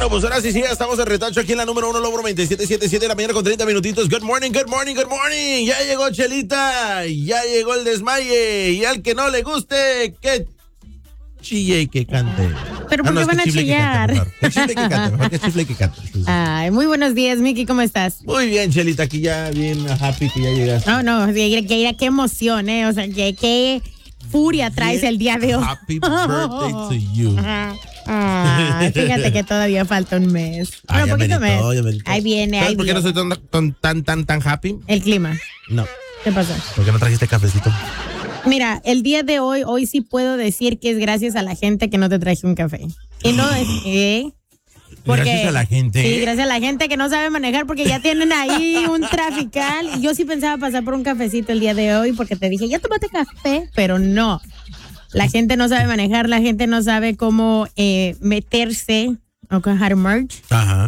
Bueno, pues ahora sí, ya estamos de retacho aquí en la número 1, Logro 97.7 de la mañana con 30 minutitos. Good morning, good morning, good morning. Ya llegó Chelita, ya llegó el desmaye. Y al que no le guste, que chille y que cante. ¿Pero por qué van a chillar? Que chifle y que cante, mejor que chifle y que cante. Ay, muy buenos días, Miki, ¿cómo estás? Muy bien, Chelita, aquí ya bien happy que ya llegaste. No, qué emoción, o sea, qué furia traes el día de hoy. Happy birthday to you. Fíjate que todavía falta un mes. Bueno, poquito mes. Ahí viene, ¿Sabes ahí por qué no viene. soy tan happy? El clima. No. ¿Qué pasó? ¿Por qué no trajiste cafecito? Mira, el día de hoy sí puedo decir que es gracias a la gente que no te traje un café. Y no es... Gracias a la gente. Sí, gracias a la gente que no sabe manejar porque ya tienen ahí un trafical. Y yo sí pensaba pasar por un cafecito el día de hoy porque te dije, ya tómate café, pero no. La gente no sabe manejar, la gente no sabe cómo meterse o how to merge. Ajá.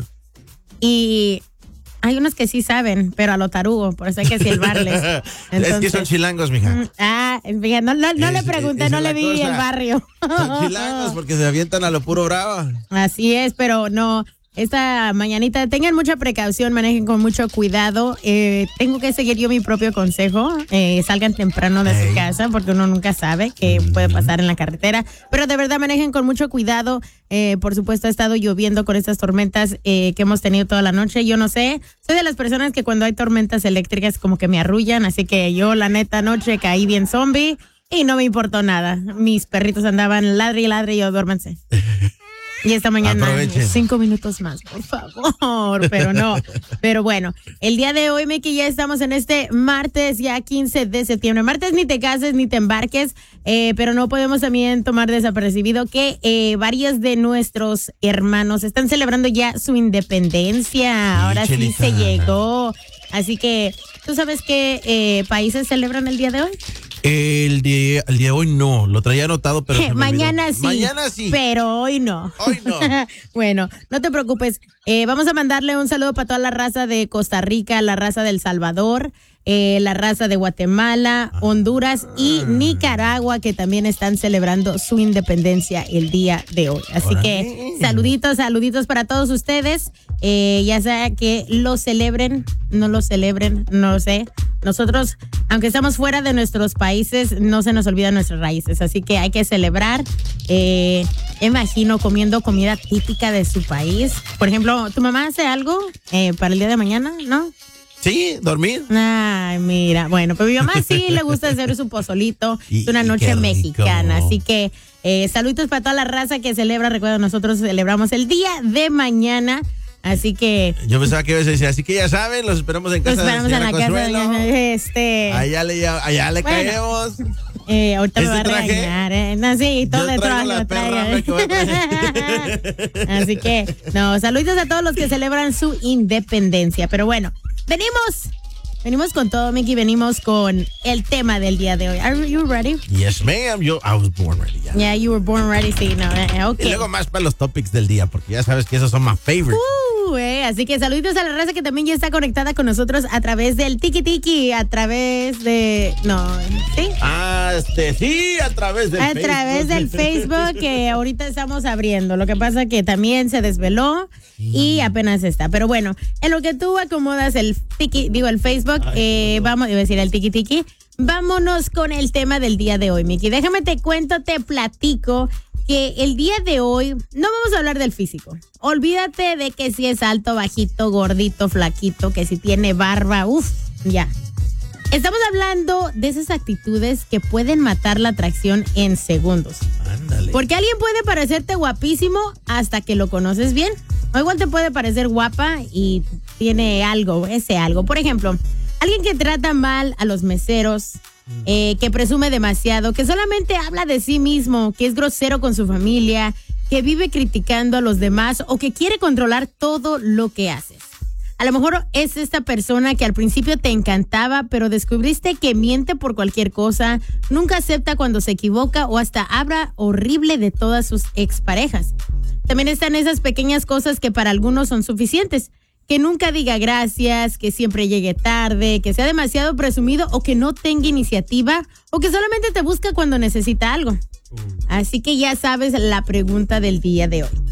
Y hay unos que sí saben, pero a lo tarugo, por eso hay que silbarles. Entonces, es que son chilangos, mija. Fíjate, no le pregunté, no le vi el barrio. Son chilangos porque se avientan a lo puro bravo. Así es, pero no. Esta mañanita, tengan mucha precaución, manejen con mucho cuidado. Tengo que seguir yo mi propio consejo. Salgan temprano de su casa porque uno nunca sabe qué puede pasar en la carretera. Pero de verdad manejen con mucho cuidado. Por supuesto, ha estado lloviendo con estas tormentas que hemos tenido toda la noche. Yo no sé, soy de las personas que cuando hay tormentas eléctricas como que me arrullan. Así que yo, la neta, anoche caí bien zombie y no me importó nada. Mis perritos andaban ladre y ladre y yo, duérmanse. Y esta mañana, aprovechen. 5 minutos más, por favor, pero no. Pero bueno, el día de hoy, Miki, ya estamos en este martes, ya 15 de septiembre. Martes ni te cases ni te embarques, pero no podemos también tomar desapercibido que varios de nuestros hermanos están celebrando ya su independencia. Ahora sí se llegó. Así que, ¿tú sabes qué países celebran el día de hoy? El día de hoy no, lo traía anotado, pero se me Mañana olvidó. sí. Mañana sí. Pero hoy no. Hoy no. Bueno, no te preocupes. Vamos a mandarle un saludo para toda la raza de Costa Rica, la raza de El Salvador, la raza de Guatemala, Honduras y Nicaragua, que también están celebrando su independencia el día de hoy. Así que saluditos para todos ustedes. Ya sea que lo celebren, no lo sé. Nosotros, aunque estamos fuera de nuestros países, no se nos olvidan nuestras raíces. Así que hay que celebrar. Imagino comiendo comida típica de su país. Por ejemplo, ¿tu mamá hace algo para el día de mañana? ¿No? Sí, dormir. Ay, mira. Bueno, pues mi mamá sí le gusta hacer su pozolito. Es una noche mexicana. Así que saluditos para toda la raza que celebra. Recuerda, nosotros celebramos el día de mañana. Así que... Yo pensaba que ibas a decir, así que ya saben, los esperamos en casa. Los esperamos en la Consuelo. casa. Allá le caemos. Ahorita me va a traje? regañar. No, sí, todo de traje. Así que, no, saludos a todos los que celebran su independencia. Pero bueno, venimos con todo, Miki. Venimos con el tema del día de hoy. Are you ready? Yes, ma'am. I was born ready. Yeah, you were born ready. Sí, no, okay. Y luego más para los topics del día, porque ya sabes que esos son my favorites. Así que saluditos a la raza que también ya está conectada con nosotros a través del Tiki Tiki, a través de... No, ¿sí? Sí, a través del Facebook. A través del Facebook que ahorita estamos abriendo. Lo que pasa que también se desveló y apenas está. Pero bueno, en lo que tú acomodas el Facebook, vamos, iba a decir el Tiki Tiki, vámonos con el tema del día de hoy, Miki. Déjame te cuento, te platico que el día de hoy no vamos a hablar del físico. Olvídate de que si es alto, bajito, gordito, flaquito, que si tiene barba, ya. Estamos hablando de esas actitudes que pueden matar la atracción en segundos. Ándale. Porque alguien puede parecerte guapísimo hasta que lo conoces bien. O igual te puede parecer guapa y tiene algo, ese algo. Por ejemplo, alguien que trata mal a los meseros, que presume demasiado, que solamente habla de sí mismo, que es grosero con su familia, que vive criticando a los demás o que quiere controlar todo lo que haces. A lo mejor es esta persona que al principio te encantaba, pero descubriste que miente por cualquier cosa, nunca acepta cuando se equivoca o hasta habla horrible de todas sus exparejas. También están esas pequeñas cosas que para algunos son suficientes. Que nunca diga gracias, que siempre llegue tarde, que sea demasiado presumido o que no tenga iniciativa o que solamente te busca cuando necesita algo. Así que ya sabes la pregunta del día de hoy.